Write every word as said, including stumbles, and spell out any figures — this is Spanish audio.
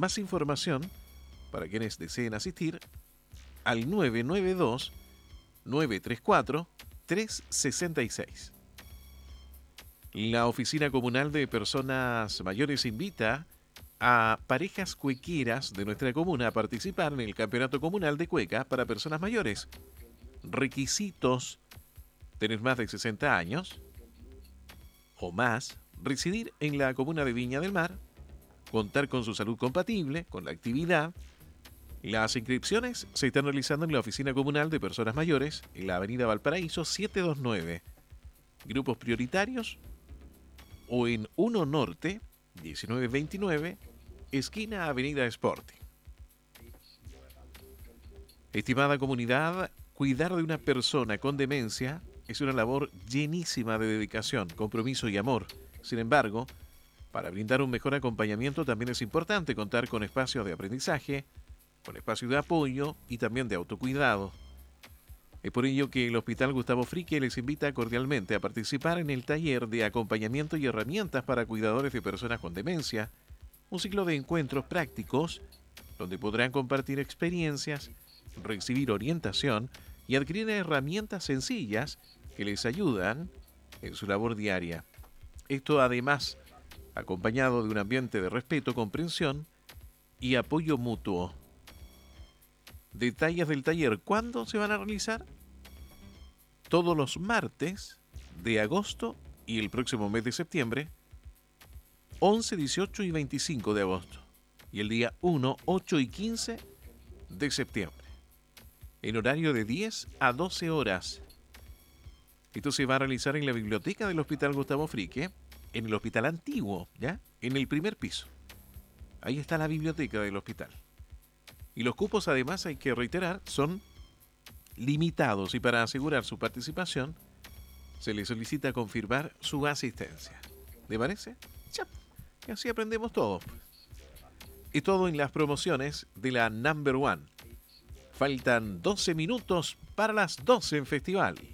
Más información para quienes deseen asistir al nueve nueve dos, nueve tres cuatro, tres seis seis. La Oficina Comunal de Personas Mayores invita a parejas cuequeras de nuestra comuna a participar en el Campeonato Comunal de Cueca para Personas Mayores. Requisitos: tener más de sesenta años o más, residir en la comuna de Viña del Mar, contar con su salud compatible con la actividad. Las inscripciones se están realizando en la Oficina Comunal de Personas Mayores, en la avenida Valparaíso setecientos veintinueve. Grupos prioritarios o en uno Norte, diecinueve veintinueve, esquina Avenida Sporting. Estimada comunidad, cuidar de una persona con demencia es una labor llenísima de dedicación, compromiso y amor. Sin embargo, para brindar un mejor acompañamiento también es importante contar con espacios de aprendizaje, con espacios de apoyo y también de autocuidado. Es por ello que el Hospital Gustavo Fricke les invita cordialmente a participar en el taller de acompañamiento y herramientas para cuidadores de personas con demencia, un ciclo de encuentros prácticos donde podrán compartir experiencias, recibir orientación y adquirir herramientas sencillas que les ayudan en su labor diaria. Esto además acompañado de un ambiente de respeto, comprensión y apoyo mutuo. Detalles del taller: ¿cuándo se van a realizar? Todos los martes de agosto y el próximo mes de septiembre, once, dieciocho y veinticinco de agosto, y el día uno, ocho y quince de septiembre, en horario de diez a doce horas. Esto se va a realizar en la biblioteca del Hospital Gustavo Fricke, en el hospital antiguo, ¿ya? En el primer piso. Ahí está la biblioteca del hospital. Y los cupos, además, hay que reiterar, son limitados, y para asegurar su participación se le solicita confirmar su asistencia. ¿Le parece? Ya, y así aprendemos todos. Y todo en las promociones de la Number One. Faltan doce minutos para las doce en Festival.